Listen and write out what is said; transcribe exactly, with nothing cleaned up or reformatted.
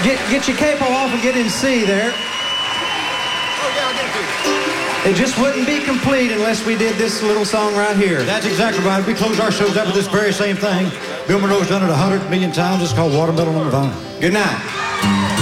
Get, get your capo off and get in C there. Oh, yeah, I'll get it to you. It just wouldn't be complete unless we did this little song right here. That's exactly right. We close our shows out with this very same thing. Bill Monroe's done it a hundred million times. It's called Watermelon on the Vine. Good night.